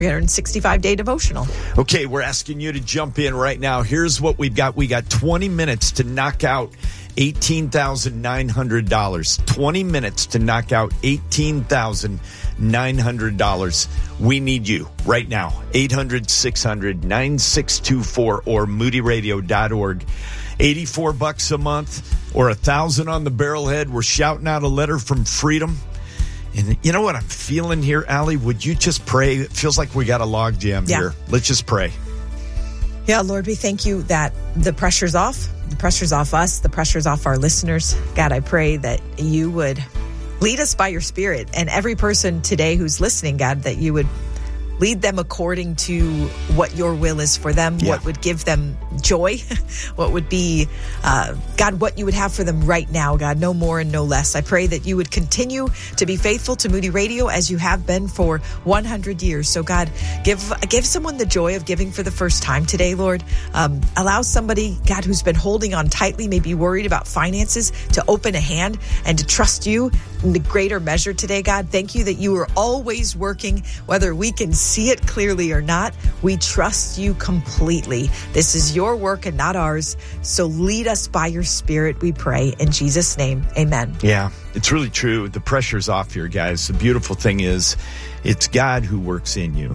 365-day devotional. Okay, we're asking you to jump in right now. Here's what we've got. We got 20 minutes to knock out $18,900. 20 minutes to knock out $18,900. We need you right now. 800-600-9624 or moodyradio.org. $84 a month or $1,000 on the barrelhead. We're shouting out a letter from freedom. And you know what I'm feeling here, Allie? Would you just pray? It feels like we got a log jam here. Let's just pray. Yeah, Lord, we thank you that the pressure's off. The pressure's off us. The pressure's off our listeners. God, I pray that you would lead us by your Spirit. And every person today who's listening, God, that you would lead them according to what your will is for them, what would give them joy, what would be, God, what you would have for them right now, God, no more and no less. I pray that you would continue to be faithful to Moody Radio as you have been for 100 years. So, God, give someone the joy of giving for the first time today, Lord. Allow somebody, God, who's been holding on tightly, maybe worried about finances, to open a hand and to trust you in the greater measure today, God. Thank you that you are always working, whether we can see it clearly or not. We trust you completely. This is your work and not ours. So lead us by your Spirit, we pray. In Jesus' name, amen. Yeah, it's really true. The pressure's off here, guys. The beautiful thing is it's God who works in you.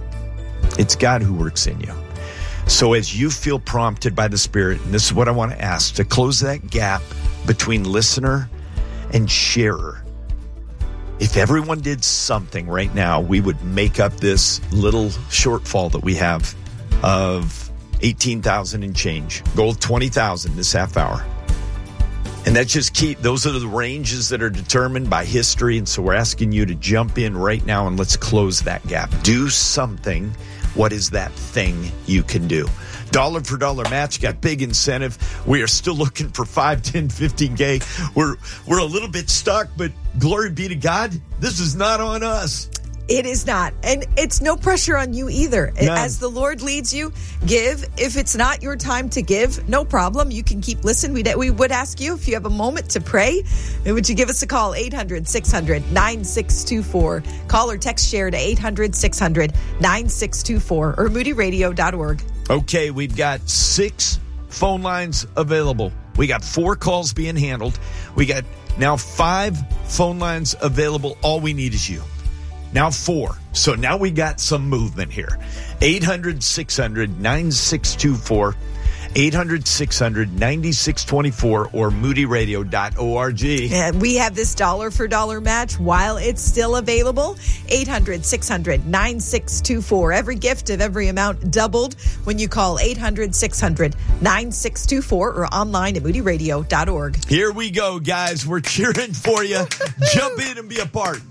It's God who works in you. So as you feel prompted by the Spirit, and this is what I want to ask, to close that gap between listener and sharer. If everyone did something right now, we would make up this little shortfall that we have of 18,000 and change. Goal of 20,000 this half hour. And that's just key. Those are the ranges that are determined by history. And so we're asking you to jump in right now and let's close that gap. Do something. What is that thing you can do? Dollar for dollar match, got big incentive. We are still looking for 5, 10, 15K. We're a little bit stuck, but glory be to God. This is not on us. It is not. And it's no pressure on you either. None. As the Lord leads you, give. If it's not your time to give, no problem. You can keep listening. We would ask you, if you have a moment to pray, would you give us a call, 800-600-9624. Call or text share to 800-600-9624 or moodyradio.org. Okay, we've got 6 phone lines available. We got 4 calls being handled. We got now 5 phone lines available. All we need is you. Now 4. So now we got some movement here. 800-600-9624. 800-600-9624 or moodyradio.org. We have this dollar for dollar match while it's still available. 800-600-9624. Every gift of every amount doubled when you call 800-600-9624 or online at moodyradio.org. Here we go, guys. We're cheering for you. Jump in and be a part.